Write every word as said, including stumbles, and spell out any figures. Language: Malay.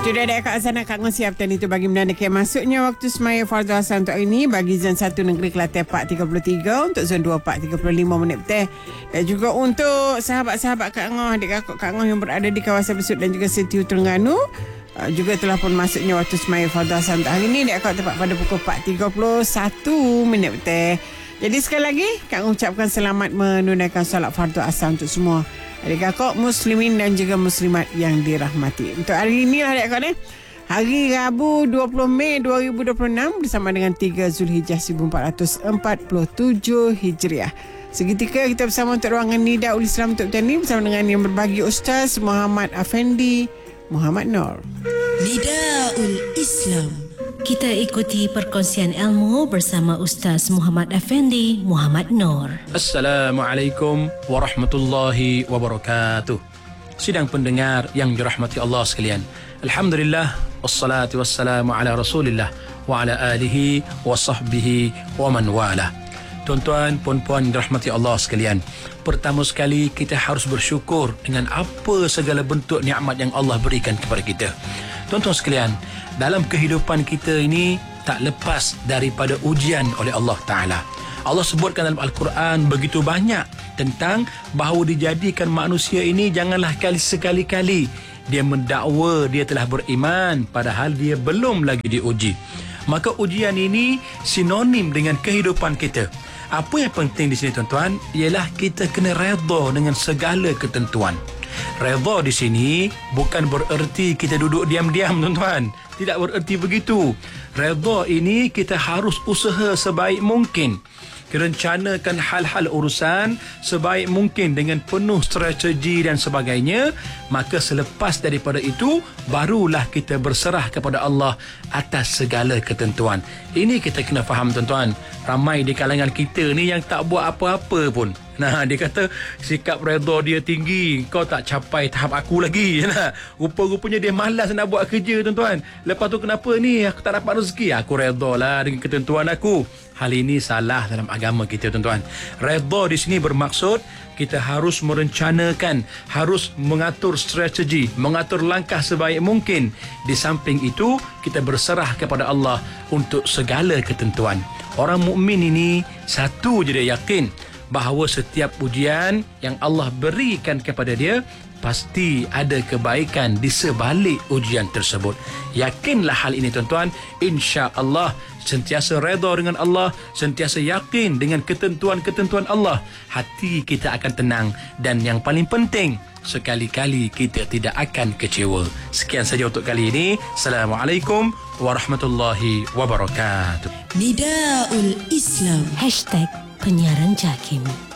Sudah ada Kak Azana Kak Ngah siap dan itu bagi menandakan masuknya waktu semaya fardu asar untuk hari ini bagi zon satu Negeri Kelantan empat tiga puluh tiga, untuk zon dua empat tiga puluh lima minit petang, dan juga untuk sahabat-sahabat Kak Ngah, adik kakak Kak Ngah yang berada di kawasan Besut dan juga Setiu Terengganu uh, juga telah pun masuknya waktu semaya fardu asar untuk hari ini. Adik kakak tepat pada pukul empat tiga puluh satu minit petang. Jadi sekali lagi Kak Ngah ucapkan selamat menunaikan solat fardu asar untuk semua adik kakak muslimin dan juga muslimat yang dirahmati. Untuk hari ini lah adik kakak ni, hari Rabu dua puluh Mei dua ribu dua puluh enam bersama dengan tiga Zulhijjah seribu empat ratus empat puluh tujuh Hijriah. Seketika kita bersama untuk ruangan Nidaul Islam untuk petang ni bersama dengan yang berbagi Ustaz Muhammad Afendi Muhammad Noor. Nidaul Islam. Kita ikuti perkongsian ilmu bersama Ustaz Muhammad Afendi Muhammad Noor. Assalamualaikum warahmatullahi wabarakatuh. Sidang pendengar yang dirahmati Allah sekalian, alhamdulillah wassalatu wassalamu ala Rasulillah wa ala alihi wa sahbihi wa man wala. Tuan-tuan, puan-puan dirahmati Allah sekalian, pertama sekali kita harus bersyukur dengan apa segala bentuk nikmat yang Allah berikan kepada kita. Tuan-tuan sekalian, dalam kehidupan kita ini tak lepas daripada ujian oleh Allah Ta'ala. Allah sebutkan dalam Al-Quran begitu banyak tentang bahawa dijadikan manusia ini janganlah kali sekali-kali dia mendakwa dia telah beriman padahal dia belum lagi diuji. Maka ujian ini sinonim dengan kehidupan kita. Apa yang penting di sini tuan-tuan ialah kita kena redha dengan segala ketentuan. Redha di sini bukan bererti kita duduk diam-diam tuan-tuan. Tidak bererti begitu. Redha ini kita harus usaha sebaik mungkin, rencanakan hal-hal urusan sebaik mungkin dengan penuh strategi dan sebagainya. Maka selepas daripada itu barulah kita berserah kepada Allah atas segala ketentuan. Ini kita kena faham tuan-tuan. Ramai di kalangan kita ni yang tak buat apa-apa pun. Nah, dia kata sikap redha dia tinggi, kau tak capai tahap aku lagi. Nah, rupa-rupanya dia malas nak buat kerja tuan-tuan. Lepas tu kenapa ni aku tak dapat rezeki? Aku redha lah dengan ketentuan aku. Hal ini salah dalam agama kita tuan-tuan. Redha di sini bermaksud kita harus merencanakan, harus mengatur strategi, mengatur langkah sebaik mungkin. Di samping itu kita berserah kepada Allah untuk segala ketentuan. Orang mukmin ini satu je dia yakin bahawa setiap ujian yang Allah berikan kepada dia pasti ada kebaikan di sebalik ujian tersebut. Yakinlah hal ini tuan-tuan. Insya-Allah sentiasa redha dengan Allah, sentiasa yakin dengan ketentuan-ketentuan Allah, hati kita akan tenang, dan yang paling penting sekali-kali kita tidak akan kecewa. Sekian saja untuk kali ini. Assalamualaikum warahmatullahi wabarakatuh. Nidaul Islam. Hashtag Penyiaran Jakim.